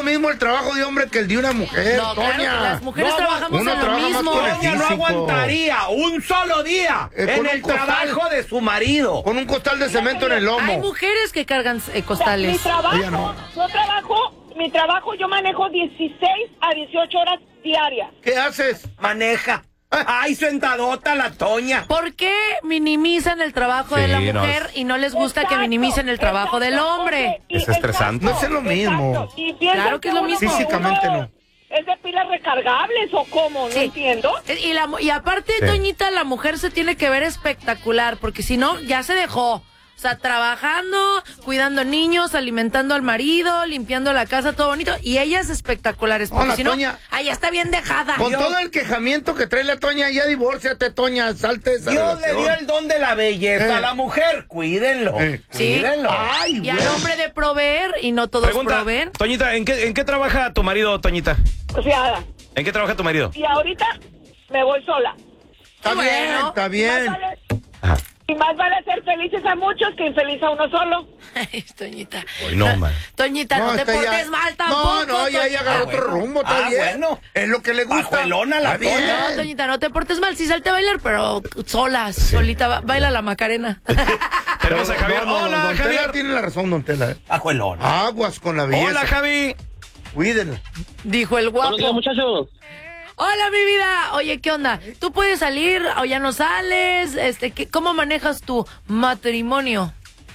mismo el trabajo de hombre que el de una mujer, No, Toña. claro que las mujeres trabajamos uno en lo trabaja más mismo. con el Toña no físico. aguantaría un solo día con en un el costal. trabajo de su marido. Con un costal de cemento en el lomo. Hay mujeres que cargan Mi costales. trabajo, Ella no. mi trabajo yo manejo 16 a 18 horas diarias. ¿Qué haces? Maneja. Ay, sentadota la Toña. ¿Por qué minimizan el trabajo de la Sí, no, mujer y no les gusta que Exacto, minimicen el trabajo del exacto, hombre? porque- Es estresante. No es lo mismo. Exacto, y piensan Claro que es lo uno- mismo. Físicamente uno no. ¿Es de pilas recargables o cómo? No Sí. entiendo. Y aparte, Sí. Toñita, la mujer se tiene que ver espectacular, porque si no, ya se dejó. O sea, trabajando, cuidando niños, alimentando al marido, limpiando la casa, todo bonito. Y ella es espectaculares, porque Hola, si no, Toña. ya está bien dejada. Con Dios. todo el quejamiento que trae la Toña, ya divórciate, Toña, salte de esa Dios le relación. dio el don de la belleza a la mujer. Cuídenlo. Sí. Cuídenlo. Ay, Y al güey. hombre de proveer, y no todos Pregunta, proveen. Toñita, ¿en qué trabaja tu marido, Toñita? O sea, ¿En qué trabaja tu marido? y ahorita me voy sola. Está Bueno. bien, está bien. Más vale- Ajá. y más vale ser felices a muchos que infeliz a uno solo. Ay, Toñita. Hoy no, man. Toñita, no te está portes ya- mal tampoco. No, ya agarró Toñita. otro rumbo, está bien. bueno. Es lo que le gusta. Pajuelona la Está bien. Toña. No, Toñita, no te portes mal, sí salte a bailar, pero solita, baila la Macarena. Tenemos a Javier. No, Hola, don Tela Javier. tiene la razón, don Tela. Pajuelona. Aguas con la belleza. Hola, Javi. Cuídenla. Dijo el guapo. Buenos días, muchachos. Hola, mi vida. Oye, ¿qué onda? ¿Tú puedes salir o ya no sales? ¿Cómo manejas tu matrimonio?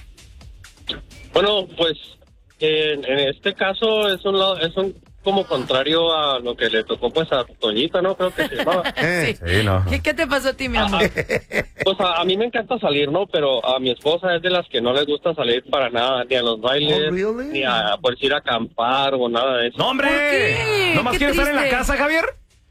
Bueno, pues en este caso es un como contrario a lo que le tocó pues a Toñita, ¿no? Creo que se llamaba. Sí. Sí, no. ¿Qué te pasó a ti, mi amor? Pues a mí me encanta salir, ¿no? Pero a mi esposa es de las que no le gusta salir para nada, ni a los bailes, Oh, really? ni a por ir a acampar o nada de eso. No, hombre. ¿Por qué? ¿No más Qué quieres estar en la triste. casa, Javier?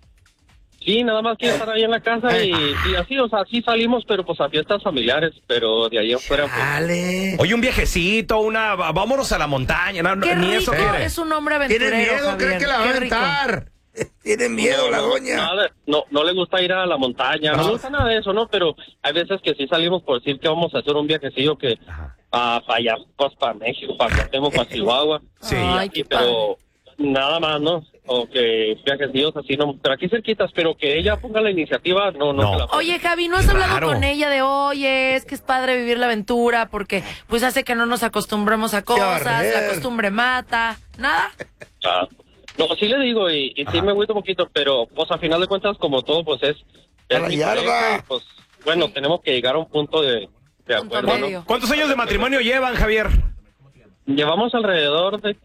Sí, nada más quiero estar ahí en la casa y así, o sea, sí salimos, pero pues a fiestas familiares, pero de ahí afuera pues, Dale. Oye, un viajecito, vámonos a la montaña. No, Qué ni rico eso quiere. es un hombre Tiene aventurero, miedo, cree Javier. que la va a Qué rico. aventar. Tiene miedo la doña. no le gusta ir a la montaña, no le gusta nada de eso, ¿no? Pero hay veces que sí salimos por decir que vamos a hacer un viajecillo que para allá, pues para México, para Cuauhtémoc, para Chihuahua. Sí. Ay, qué Pero nada más, ¿no? O que viajecillos así, no, pero aquí cerquitas, pero que ella ponga la iniciativa, no. No. se la ponga. Oye, Javi, ¿no has Qué hablado raro. con ella de, oye, es que es padre vivir la aventura porque pues hace que no nos acostumbremos a cosas, barrer. la costumbre mata? ¿Nada? Ah, no, sí le digo y sí me agüito un poquito, pero pues a final de cuentas como todo pues es A la mi yarda. pareja, y, pues bueno, tenemos que llegar a un punto de Punto acuerdo, ¿no? medio. ¿Cuántos años de matrimonio llevan, Javier? Llevamos alrededor de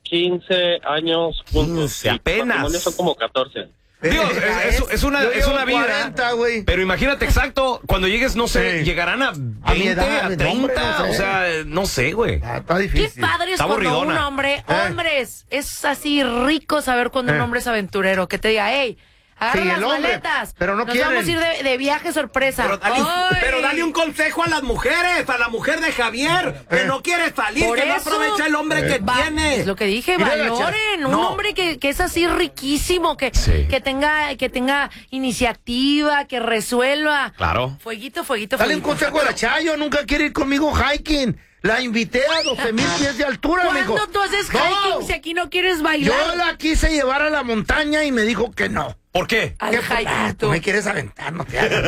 15 años juntos. Y apenas. Matrimonio son como 14. Digo, es una Yo llevo vida. 40, güey. Pero imagínate exacto, cuando llegues, no sé, Sí. llegarán a 20, A mi edad, a no, 30, hombre, no sé. o sea, no sé, güey. Está Qué difícil. padre es Está cuando un aburridona. hombre, hombres, es así rico saber cuando un hombre es aventurero, que te diga, hey, agarra Sí, las el hombre, maletas, pero no nos quieren. vamos a ir de viaje sorpresa. Pero Ay. dale un consejo a las mujeres, a la mujer de Javier, que no quiere salir, Por que no eso, aprovecha el hombre que tiene. Es lo que dije, Mira, valoren, un no. hombre que es así riquísimo, que Sí. tenga iniciativa, que resuelva. Claro. Fueguito, Dale un fueguito. consejo a la Chayo, nunca quiere ir conmigo hiking. La invité a 12,000 pies de altura, me dijo. ¿Cuándo tú haces No. hiking si aquí no quieres Yo bailar? la quise llevar a la montaña y me dijo que no. ¿Por qué? Al ¿Qué? hiking, Tú tú. me quieres aventar, no te hagas.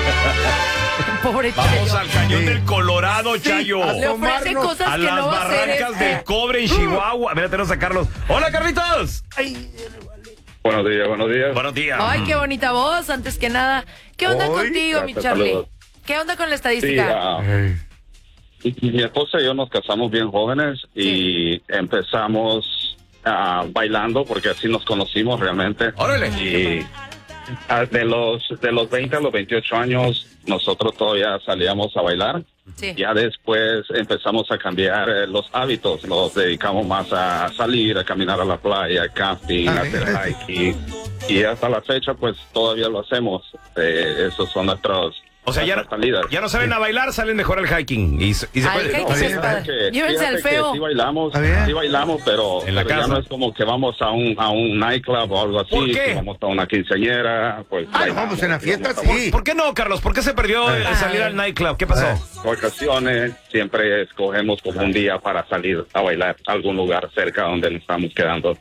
Pobre Vamos Chayo. al cañón Sí. del Colorado, Chayo. Le ofrece asomarnos cosas A que las no va a hacer. barrancas del cobre en Chihuahua. Mira, tenemos a Carlos. Hola, Carlitos. Buenos días, buenos días. Buenos días. Ay, qué bonita voz, antes que nada. ¿Qué onda Ay, contigo, mi gracias, Charlie? saludos. ¿Qué onda con la Sí, estadística? mi esposa y yo nos casamos bien jóvenes y empezamos bailando porque así nos conocimos realmente. Órale. Y de los 20 a los 28 años nosotros todavía salíamos a bailar. Sí. Ya después empezamos a cambiar los hábitos, nos dedicamos más a salir, a caminar a la playa, camping, a hacer hiking. Y hasta la fecha pues todavía lo hacemos. Esos son nuestros O sea, ya, nuestras salidas. ya no saben a bailar, salen mejor al hiking. Y se Al puede. hiking No, sí sí. es padre. que- Llévense al fíjate que feo. Sí bailamos, ¿Está bien? pero, En la pero ya casa. no es como que vamos a un nightclub o algo así. ¿Por qué? Que vamos a una quinceañera, pues. Ah, no, bailamos, vamos en la fiesta, vamos sí. ¿Por qué no, Carlos? ¿Por qué se perdió el salir al nightclub? ¿Qué pasó? a vacaciones, siempre escogemos como un día para salir a bailar a algún lugar cerca donde nos estamos quedando.